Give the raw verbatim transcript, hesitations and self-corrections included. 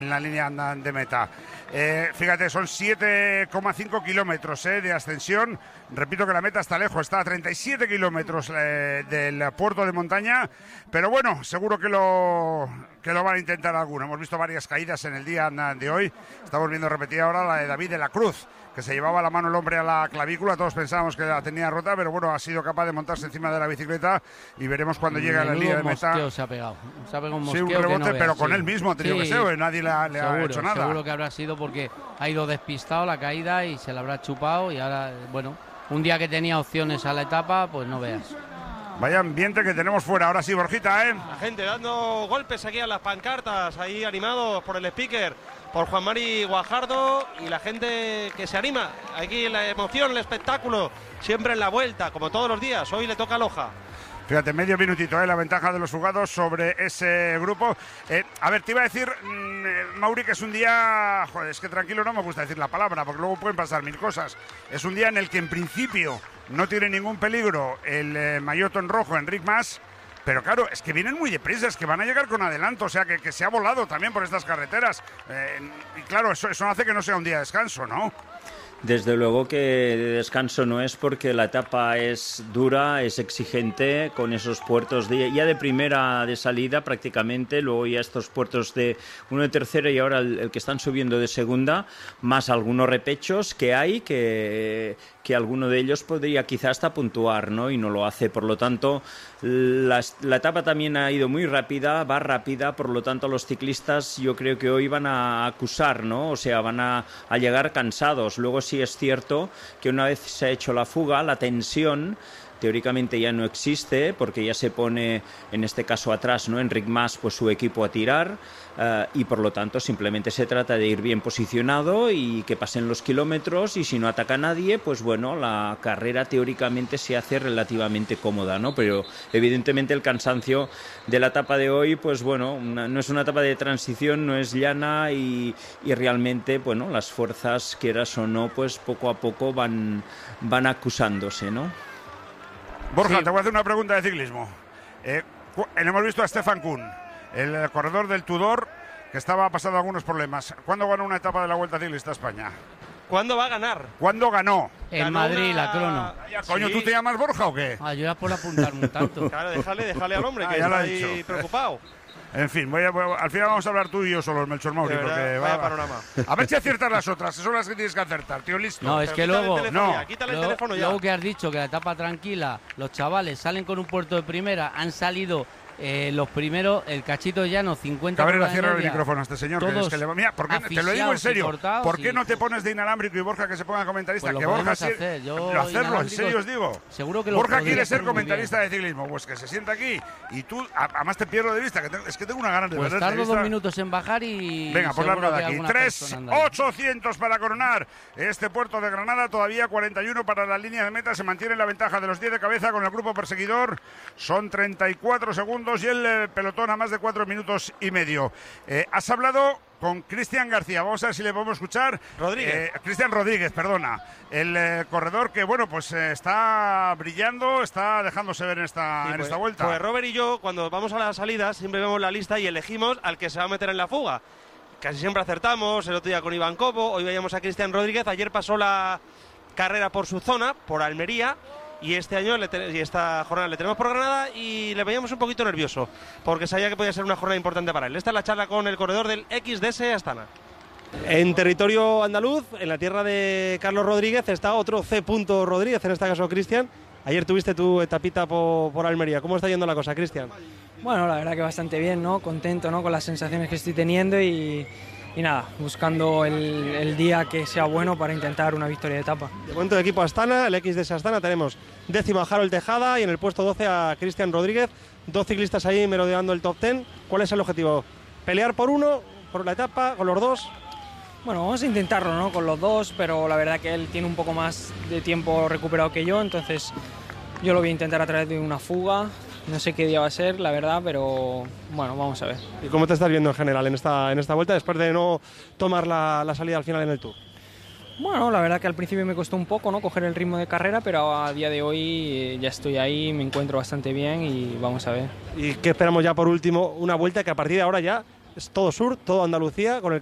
en la línea de meta. Eh, fíjate, son siete coma cinco kilómetros eh, de ascensión. Repito que la meta está lejos, está a treinta y siete kilómetros eh, del puerto de montaña, pero bueno, seguro que lo, que lo van a intentar alguno. Hemos visto varias caídas en el día de hoy. Estamos viendo repetida ahora la de David de la Cruz, que se llevaba la mano el hombre a la clavícula. Todos pensábamos que la tenía rota, pero bueno, ha sido capaz de montarse encima de la bicicleta y veremos cuando llegue a la línea de meta. Se ha pegado, se ha pegado un sí, mosqueo, un rebote, no pero veas, con sí. él mismo ha tenido sí, que ser, nadie la, le seguro, ha hecho nada. Seguro que habrá sido porque ha ido despistado la caída y se la habrá chupado y ahora, bueno, un día que tenía opciones a la etapa, pues no veas. Vaya ambiente que tenemos fuera. Ahora sí, Borjita, ¿eh? La gente dando golpes aquí a las pancartas, ahí animados por el speaker, por Juan Mari Guajardo, y la gente que se anima. Aquí la emoción, el espectáculo, siempre en la vuelta, como todos los días. Hoy le toca a Loja. Fíjate, medio minutito, ¿eh? La ventaja de los jugados sobre ese grupo. Eh, a ver, te iba a decir, mmm, Mauri, que es un día... Joder, es que tranquilo no me gusta decir la palabra, porque luego pueden pasar mil cosas. Es un día en el que en principio no tiene ningún peligro el eh, maillot en rojo, Enric Mas, pero claro, es que vienen muy deprisa, es que van a llegar con adelanto, o sea, que, que se ha volado también por estas carreteras. Eh, y claro, eso, eso hace que no sea un día de descanso, ¿no? Desde luego que de descanso no es, porque la etapa es dura, es exigente, con esos puertos de, ya de primera de salida prácticamente, luego ya estos puertos de uno de tercera y ahora el, el que están subiendo de segunda, más algunos repechos que hay, que, que alguno de ellos podría quizás hasta puntuar, ¿no? Y no lo hace, por lo tanto la, la etapa también ha ido muy rápida, va rápida, por lo tanto los ciclistas yo creo que hoy van a acusar, ¿no? O sea, van a, a llegar cansados. Luego sí es cierto que una vez se ha hecho la fuga, la tensión teóricamente ya no existe, porque ya se pone, en este caso atrás, ¿no? Enric Mas, pues su equipo a tirar, uh, y por lo tanto simplemente se trata de ir bien posicionado y que pasen los kilómetros, y si no ataca a nadie, pues bueno, la carrera teóricamente se hace relativamente cómoda, ¿no? Pero evidentemente el cansancio de la etapa de hoy, pues bueno, una, no es una etapa de transición, no es llana, y, y realmente, bueno, las fuerzas, quieras o no, pues poco a poco van, van acusándose, ¿no? Borja, sí. Te voy a hacer una pregunta de ciclismo. Eh, hemos visto a Stefan Kuhn, el corredor del Tudor, que estaba pasando algunos problemas. ¿Cuándo ganó una etapa de la Vuelta Ciclista a España? ¿Cuándo va a ganar? ¿Cuándo ganó? En Ganó Madrid, una... la crono. Ya, coño, Sí. ¿tú te llamas Borja o qué? Ah, yo ya por apuntarme un tanto. Claro, déjale, déjale al hombre, Ah, que ya lo está ha ahí dicho. preocupado. En fin, voy a, voy a, al final vamos a hablar tú y yo solos, Melchor Mauri, De verdad, porque vaya va, panorama. A ver si aciertas las otras, que son las que tienes que acertar, tío, listo. No, es Pero que quítale luego... el teléfono no. ya, quítale el Luego, teléfono ya. luego que has dicho que la etapa tranquila, los chavales salen con un puerto de primera, han salido eh, los primeros, el cachito llano, cincuenta Cabrera, por la cierra el media. mieron a este señor. Que es que le... Mira, ¿por qué, te lo digo en serio, cortados, ¿por qué y... no te pones de inalámbrico y Borja que se ponga comentarista? Pues lo que Borja podemos sí... hacer. Yo, lo hacerlo, en serio os digo. Seguro que lo Borja podría quiere hacer ser muy comentarista bien. de ciclismo, pues que se sienta aquí y tú, a- además te pierdo de vista, que te- es que tengo una ganas de Pues perderte de tardo vista. dos minutos en bajar y... Venga, pues seguro largo de que aquí. alguna tres persona andará. ochocientos para coronar este puerto de Granada. Todavía cuarenta y uno para la línea de meta. Se mantiene la ventaja de los diez de cabeza con el grupo perseguidor. Son treinta y cuatro segundos y el eh, pelotón a más de cuatro minutos y medio. Eh, has hablado con Cristian García. Vamos a ver si le podemos escuchar. Rodríguez. Eh, Cristian Rodríguez, perdona. El eh, corredor que, bueno, pues eh, está brillando, está dejándose ver en esta, Sí, en pues, esta vuelta. Pues Robert y yo, cuando vamos a la salida, siempre vemos la lista y elegimos al que se va a meter en la fuga. Casi siempre acertamos, el otro día con Iván Cobo, hoy veíamos a Cristian Rodríguez, ayer pasó la carrera por su zona, por Almería, y este año le te- y esta jornada le tenemos por Granada y le veíamos un poquito nervioso, porque sabía que podía ser una jornada importante para él. Esta es la charla con el corredor del X D S Astana. En territorio andaluz, en la tierra de Carlos Rodríguez, está otro C. Rodríguez, en este caso Cristian. Ayer tuviste tu etapita por, por Almería. ¿Cómo está yendo la cosa, Cristian? Bueno, la verdad que bastante bien, ¿no? Contento, ¿no? Con las sensaciones que estoy teniendo y, y nada, buscando el, el día que sea bueno para intentar una victoria de etapa. De momento de equipo Astana, el X D S Astana, tenemos décimo a Harold Tejada y en el puesto doce a Cristian Rodríguez. Dos ciclistas ahí merodeando el top diez. ¿Cuál es el objetivo? ¿Pelear por uno, por la etapa, con los dos? Bueno, vamos a intentarlo, ¿no? Con los dos, pero la verdad que él tiene un poco más de tiempo recuperado que yo, entonces yo lo voy a intentar a través de una fuga. No sé qué día va a ser, la verdad, pero bueno, vamos a ver. ¿Y cómo te estás viendo en general en esta, en esta vuelta después de no tomar la, la salida al final en el Tour? Bueno, la verdad que al principio me costó un poco, ¿no? Coger el ritmo de carrera, pero a día de hoy eh, ya estoy ahí, me encuentro bastante bien y vamos a ver. ¿Y qué esperamos ya por último? Una vuelta que a partir de ahora ya es todo sur, todo Andalucía, con el